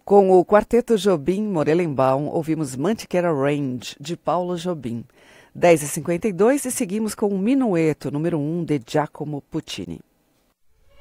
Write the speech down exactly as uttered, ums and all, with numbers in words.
Com o Quarteto Jobim Morelenbaum, ouvimos Mantiqueira Range, de Paulo Jobim. dez e cinquenta e dois e seguimos com o Minueto, número um, de Giacomo Puccini.